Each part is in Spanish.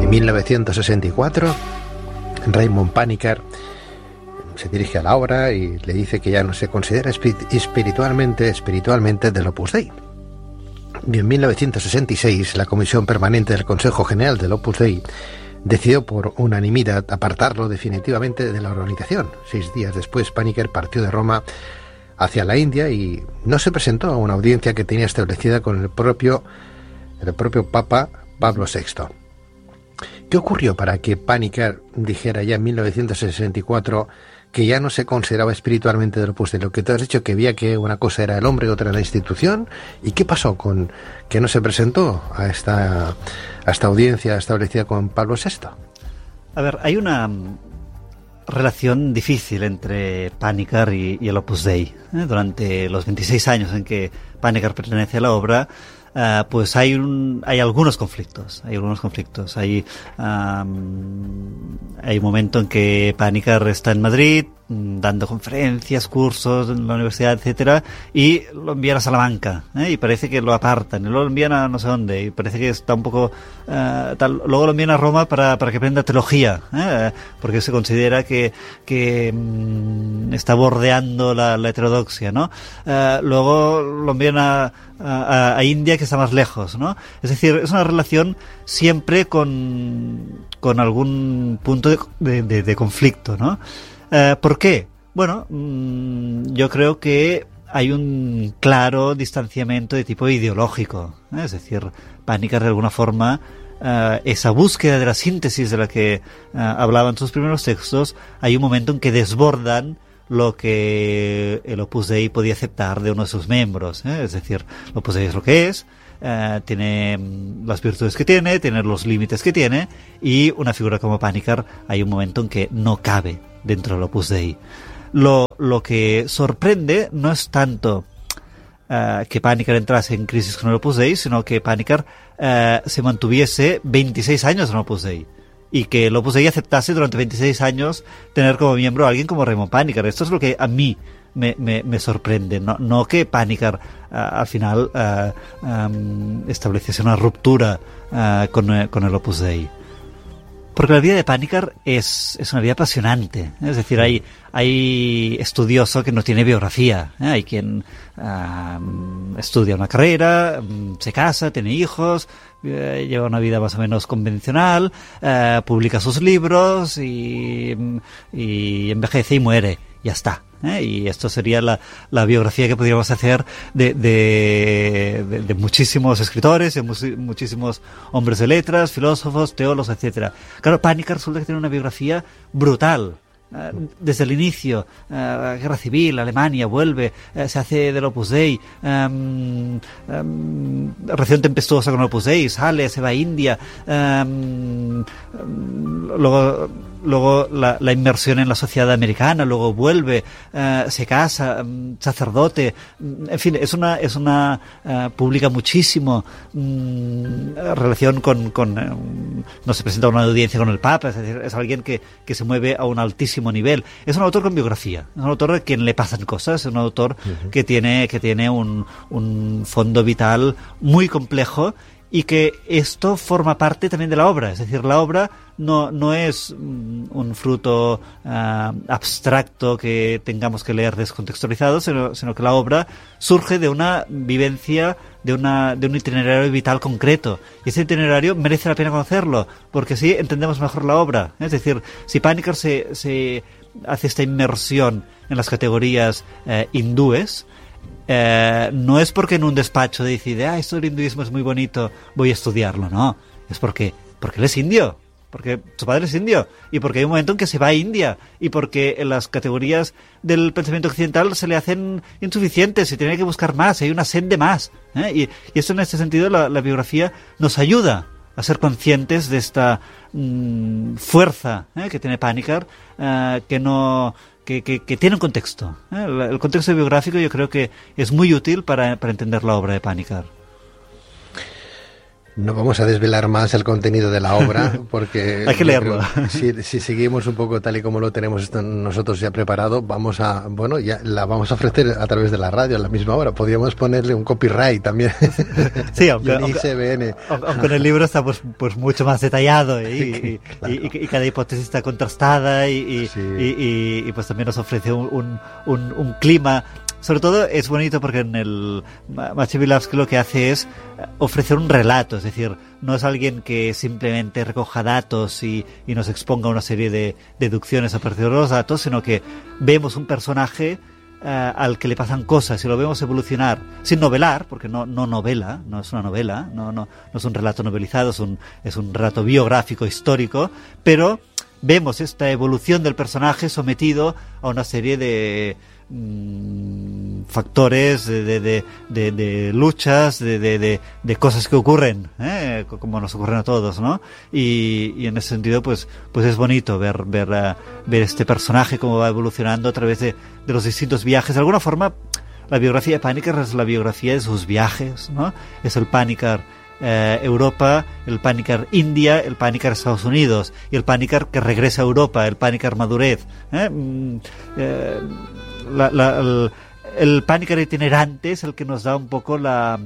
En 1964, Raymond Panikkar se dirige a la obra y le dice que ya no se considera espiritualmente del Opus Dei. Y en 1966, la Comisión Permanente del Consejo General del Opus Dei decidió por unanimidad apartarlo definitivamente de la organización. 6 días después, Panikkar partió de Roma hacia la India y no se presentó a una audiencia que tenía establecida con el propio Papa Pablo VI. ¿Qué ocurrió para que Panikkar dijera ya en 1964 que ya no se consideraba espiritualmente del Opus Dei? Lo que tú has dicho, que veía que una cosa era el hombre y otra la institución. ¿Y qué pasó con que no se presentó a esta audiencia establecida con Pablo VI? A ver, hay una relación difícil entre Panikkar y el Opus Dei. Durante los 26 años en que Panikkar pertenece a la obra, pues hay algunos conflictos. Hay un momento en que Panikkar está en Madrid dando conferencias, cursos en la universidad, etcétera, y lo envían a Salamanca, y parece que lo apartan, y luego lo envían a no sé dónde, y parece que está un poco luego lo envían a Roma para que aprenda teología, porque se considera que está bordeando la heterodoxia, ¿no? Luego lo envían a India, que está más lejos, ¿no? Es decir, es una relación siempre con algún punto de conflicto, ¿no? ¿Por qué? Bueno, yo creo que hay un claro distanciamiento de tipo ideológico, es decir, Panikkar de alguna forma, esa búsqueda de la síntesis de la que hablaban sus primeros textos, hay un momento en que desbordan lo que el Opus Dei podía aceptar de uno de sus miembros, es decir, el Opus Dei es lo que es, tiene las virtudes que tiene los límites que tiene, y una figura como Panikkar hay un momento en que no cabe dentro del Opus Dei. Lo que sorprende no es tanto que Panikkar entrase en crisis con el Opus Dei, sino que Panikkar se mantuviese 26 años en el Opus Dei, y que el Opus Dei aceptase durante 26 años tener como miembro a alguien como Raymond Panikkar. Esto es lo que a mí me sorprende, no que Panikkar al final estableciese una ruptura con el Opus Dei. Porque la vida de Panikkar es una vida apasionante. Es decir, hay estudioso que no tiene biografía. Hay quien estudia una carrera, se casa, tiene hijos, lleva una vida más o menos convencional, publica sus libros y envejece y muere. Ya está. Y esto sería la biografía que podríamos hacer de muchísimos escritores, de muchísimos hombres de letras, filósofos, teólogos, etcétera. Claro, Panikkar resulta que tiene una biografía brutal. Desde el inicio, guerra civil, Alemania, vuelve, se hace del Opus Dei, relación tempestuosa con el Opus Dei, sale, se va a India, luego la inmersión en la sociedad americana, luego vuelve, se casa, sacerdote, en fin, es una publica muchísimo, relación con no se presenta a una audiencia con el Papa, es decir, es alguien que se mueve a un altísimo nivel. Es un autor con biografía, es un autor a quien le pasan cosas, es un autor que tiene un fondo vital muy complejo, y que esto forma parte también de la obra. Es decir, la obra no es un fruto abstracto que tengamos que leer descontextualizado, sino que la obra surge de una vivencia, de un itinerario vital concreto, y ese itinerario merece la pena conocerlo, porque así entendemos mejor la obra. Es decir, si Panikkar se hace esta inmersión en las categorías hindúes, no es porque en un despacho decide, esto del hinduismo es muy bonito, voy a estudiarlo, no, es porque él es indio, porque su padre es indio, y porque hay un momento en que se va a India, y porque en las categorías del pensamiento occidental se le hacen insuficientes, se tiene que buscar más, hay una sed de más, y eso, en este sentido, la biografía nos ayuda a ser conscientes de esta fuerza que tiene Panikkar, que tiene un contexto. El contexto biográfico yo creo que es muy útil para entender la obra de Panikkar. No vamos a desvelar más el contenido de la obra porque hay que leerlo. Si seguimos un poco tal y como lo tenemos nosotros ya preparado, ya la vamos a ofrecer a través de la radio a la misma hora. Podríamos ponerle un copyright también. Sí, aunque ISBN. Aunque en el libro está pues mucho más detallado y cada hipótesis está contrastada y pues también nos ofrece un clima. Sobre todo es bonito porque en el Maciej Bilawski lo que hace es ofrecer un relato, es decir, no es alguien que simplemente recoja datos y nos exponga una serie de deducciones a partir de los datos, sino que vemos un personaje al que le pasan cosas y lo vemos evolucionar sin novelar, porque no novela, no es una novela, no es un relato novelizado, es un relato biográfico, histórico, pero vemos esta evolución del personaje sometido a una serie de factores, de luchas, de cosas que ocurren, como nos ocurren a todos, ¿no? Y en ese sentido, pues es bonito ver este personaje cómo va evolucionando a través de los distintos viajes. De alguna forma, la biografía de Panikkar es la biografía de sus viajes, ¿no? Es el Panikkar Europa, el Panikkar India, el Panikkar Estados Unidos y el Panikkar que regresa a Europa, el Panikkar madurez. El Panikkar itinerante es el que nos da un poco la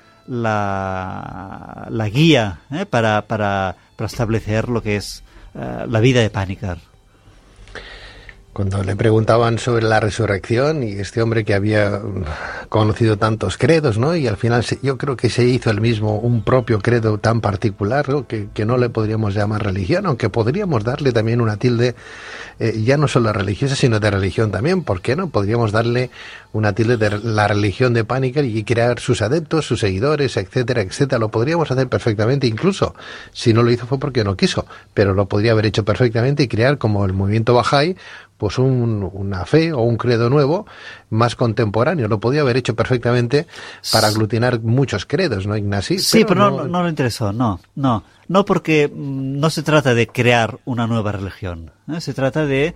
guía para establecer lo que es la vida de Panikkar. Cuando le preguntaban sobre la resurrección y este hombre que había conocido tantos credos, ¿no? Y al final yo creo que se hizo él mismo un propio credo tan particular, ¿no? que no le podríamos llamar religión, aunque podríamos darle también una tilde, ya no solo religiosa, sino de religión también. ¿Por qué no? Podríamos darle una tilde de la religión de Panikkar y crear sus adeptos, sus seguidores, etcétera, etcétera. Lo podríamos hacer perfectamente, incluso si no lo hizo fue porque no quiso, pero lo podría haber hecho perfectamente y crear como el movimiento Bahá'í, pues una fe o un credo nuevo más contemporáneo. Lo podía haber hecho perfectamente para aglutinar muchos credos, ¿no, Ignasi? Sí, pero no le interesó, no, porque no se trata de crear una nueva religión, se trata de,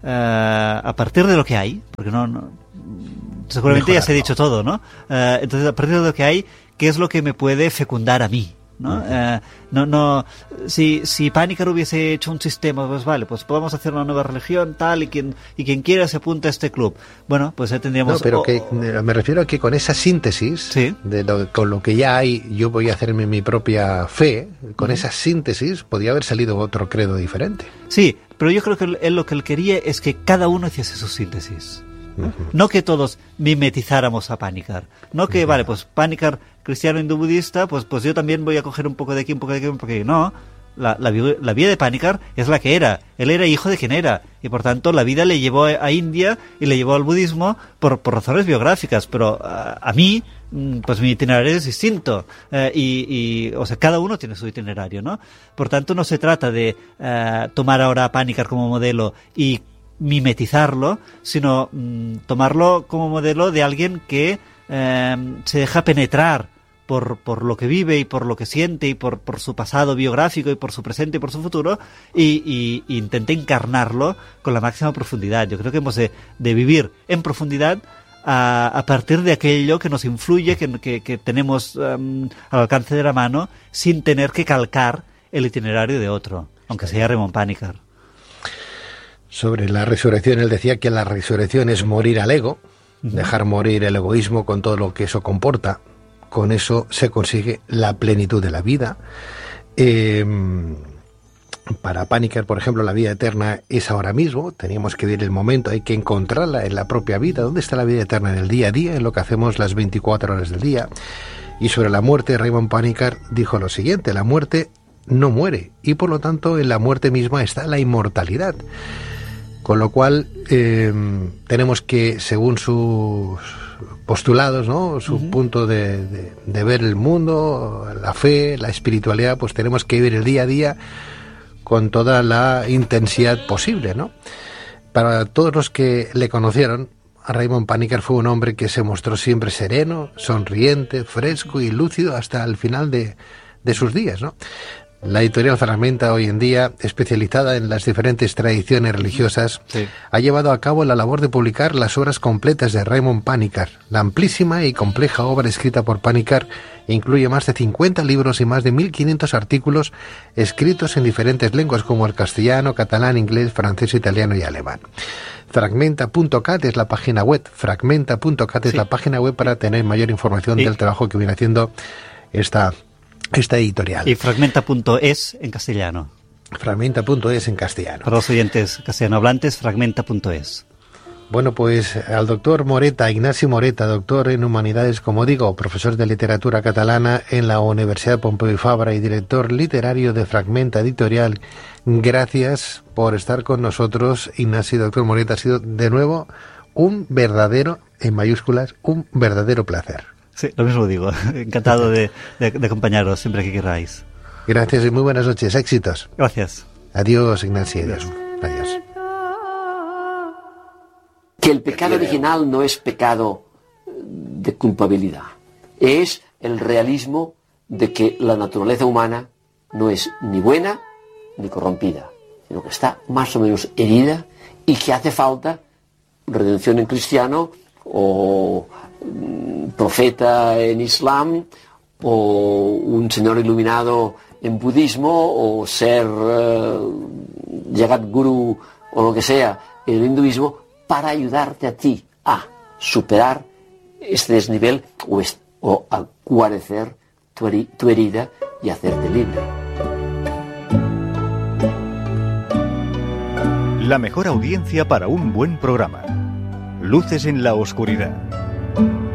a partir de lo que hay, porque seguramente ya se ha dicho todo, ¿no? Entonces, a partir de lo que hay, ¿qué es lo que me puede fecundar a mí? ¿No? Si Panikkar hubiese hecho un sistema, pues vale, pues podemos hacer una nueva religión, tal, y quien quiera se apunta a este club. Bueno, pues ya tendríamos... No, pero me refiero a que con esa síntesis, ¿sí? Con lo que ya hay, yo voy a hacerme mi propia fe, con esa síntesis podría haber salido otro credo diferente. Sí, pero yo creo que lo que él quería es que cada uno hiciese su síntesis. No que todos mimetizáramos a Panikkar. No que, vale, pues Panikkar, cristiano, hindú, budista, pues yo también voy a coger un poco de aquí, un poco de aquí, un poco de aquí. No, la vida de Panikkar es la que era. Él era hijo de quien era. Y por tanto, la vida le llevó a India y le llevó al budismo por razones biográficas. Pero a mí, pues mi itinerario es distinto. O sea, cada uno tiene su itinerario, ¿no? Por tanto, no se trata de tomar ahora a Panikkar como modelo y mimetizarlo, sino tomarlo como modelo de alguien que se deja penetrar por lo que vive y por lo que siente y por su pasado biográfico y por su presente y por su futuro y intenta encarnarlo con la máxima profundidad. Yo creo que hemos de vivir en profundidad a partir de aquello que nos influye, que tenemos al alcance de la mano, sin tener que calcar el itinerario de otro, aunque sea Raymond Panikkar. Sobre la resurrección, él decía que la resurrección es morir al ego, dejar morir el egoísmo con todo lo que eso comporta. Con eso se consigue la plenitud de la vida. Para Panikkar, por ejemplo, la vida eterna es ahora mismo. Teníamos que vivir el momento, hay que encontrarla en la propia vida. ¿Dónde está la vida eterna? En el día a día, en lo que hacemos las 24 horas del día. Y sobre la muerte, Raymond Panikkar dijo lo siguiente: la muerte no muere y por lo tanto en la muerte misma está la inmortalidad. Con lo cual tenemos que, según sus postulados, ¿no? Su punto de ver el mundo, la fe, la espiritualidad, pues tenemos que vivir el día a día con toda la intensidad posible, ¿no? Para todos los que le conocieron, a Raymond Panikkar fue un hombre que se mostró siempre sereno, sonriente, fresco y lúcido hasta el final de sus días, ¿no? La editorial Fragmenta hoy en día, especializada en las diferentes tradiciones religiosas, ha llevado a cabo la labor de publicar las obras completas de Raymond Panikkar. La amplísima y compleja obra escrita por Panikkar incluye más de 50 libros y más de 1.500 artículos escritos en diferentes lenguas como el castellano, catalán, inglés, francés, italiano y alemán. Fragmenta.cat es la página web. Fragmenta.cat es la página web para tener mayor información del trabajo que viene haciendo esta editorial. Y fragmenta.es en castellano. Fragmenta.es en castellano. Para los oyentes castellano hablantes, fragmenta.es. Bueno, pues al doctor Moreta, Ignacio Moreta, doctor en Humanidades, como digo, profesor de literatura catalana en la Universidad Pompeu Fabra y director literario de Fragmenta Editorial. Gracias por estar con nosotros, Ignacio. Doctor Moreta, ha sido de nuevo un verdadero, en mayúsculas, un verdadero placer. Sí, lo mismo digo. Encantado de acompañaros siempre que queráis. Gracias y muy buenas noches. Éxitos. Gracias. Adiós, Ignacio. Adiós. Adiós. Que el pecado original no es pecado de culpabilidad. Es el realismo de que la naturaleza humana no es ni buena ni corrompida, sino que está más o menos herida y que hace falta redención en cristiano o profeta en Islam o un señor iluminado en budismo o ser Jagat Guru o lo que sea en el hinduismo para ayudarte a ti a superar este desnivel o a guarecer tu herida y hacerte libre. La mejor audiencia para un buen programa. Luces en la oscuridad.